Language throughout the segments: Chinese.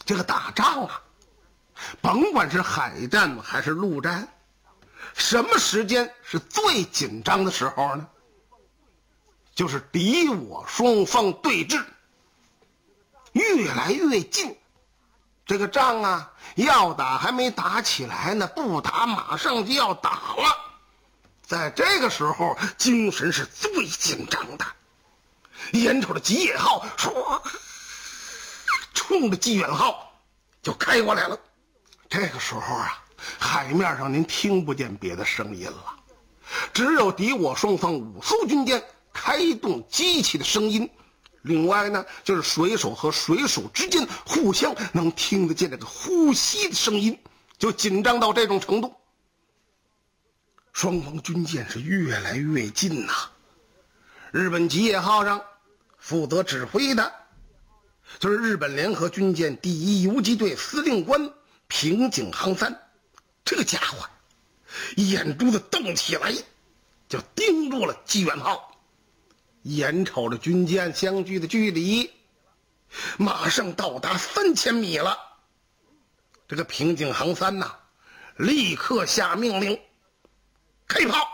这个打仗啊，甭管是海战还是陆战，什么时间是最紧张的时候呢？就是敌我双方对峙，越来越近。这个仗啊，要打还没打起来呢，不打马上就要打了。在这个时候，精神是最紧张的。眼瞅着吉野号唰冲着济远号就开过来了。这个时候啊，海面上您听不见别的声音了，只有敌我双方5艘军舰开动机器的声音。另外呢，就是水手和水手之间互相能听得见这个呼吸的声音，就紧张到这种程度。双方军舰是越来越近呐。日本吉野号上负责指挥的就是日本联合军舰第1游击队司令官平井航三。这个家伙眼珠子瞪起来，就盯住了济远号。眼瞅着军舰相距的距离马上到达3000米了，这个平井航三呐，立刻下命令开炮。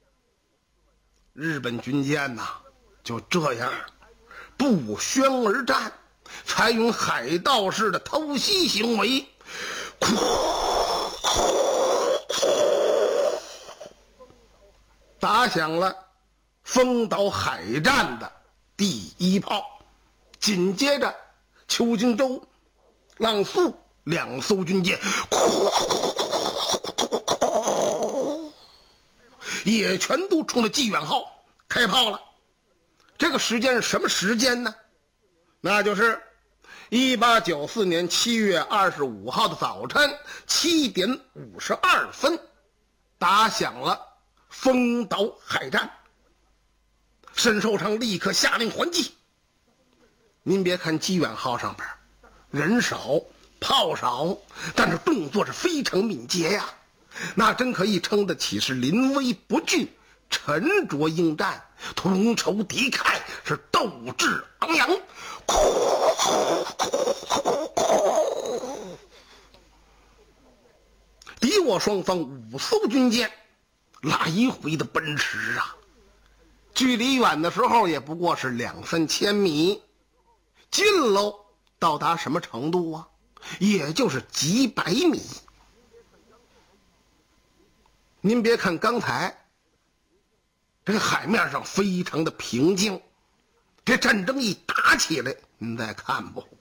日本军舰呐，就这样不宣而战，采用海盗式的偷袭行为，打响了丰岛海战的第1炮。紧接着邱金洲、浪速2艘军舰也全都冲着济远号开炮了。这个时间是什么时间呢？那就是1894年7月25号的早晨7点52分，打响了丰岛海战。沈寿昌立刻下令还击。您别看济远号上边人少炮少，但是动作是非常敏捷呀，那真可以称得起是临危不惧，沉着应战，同仇敌忾，是斗志昂扬。敌我双方5艘军舰来回的奔驰啊，距离远的时候也不过是2-3千米，近喽到达什么程度啊？也就是几百米。您别看刚才这个海面上非常的平静，这战争一打起来，您再看不，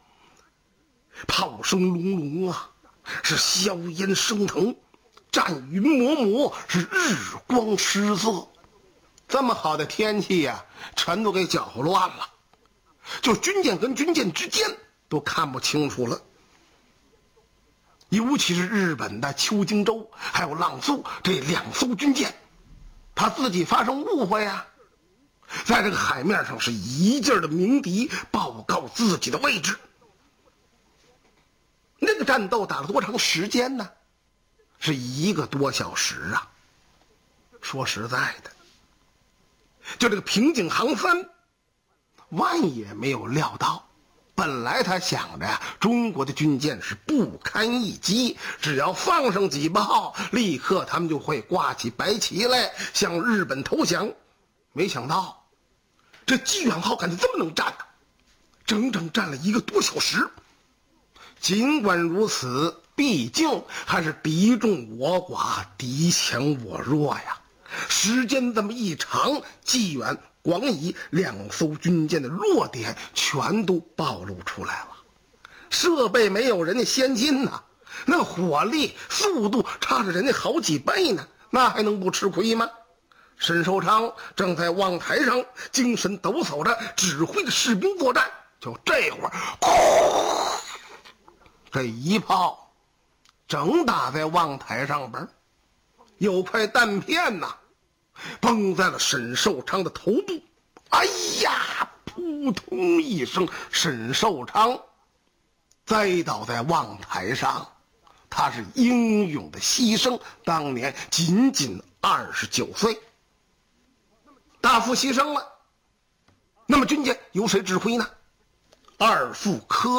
炮声隆隆啊，是硝烟升腾，战云磨磨，是日光失色。这么好的天气呀，全都给搅和乱了，就军舰跟军舰之间都看不清楚了。尤其是日本的邱金洲还有浪速这2艘军舰，他自己发生误会啊，在这个海面上是一劲儿的鸣笛，报告自己的位置。那个战斗打了多长时间呢？是1个多小时啊。说实在的，就这个平井航三万也没有料到，本来他想着呀，中国的军舰是不堪一击，只要放上几炮，立刻他们就会挂起白旗来向日本投降。没想到这济远号敢这么能战呢，整整战了1个多小时。尽管如此，毕竟还是敌众我寡，敌强我弱呀。时间这么一长，济远、广乙2艘军舰的弱点全都暴露出来了。设备没有人家先进呐，那火力速度差着人家好几倍呢，那还能不吃亏吗？沈寿昌正在望台上精神抖擞着指挥着士兵作战，就这会儿这一炮正打在望台上边，有块弹片呐崩在了沈寿昌的头部。哎呀，扑通一声，沈寿昌栽倒在望台上。他是英勇的牺牲，当年仅仅29岁，大副牺牲了。那么军舰由谁指挥呢？二副科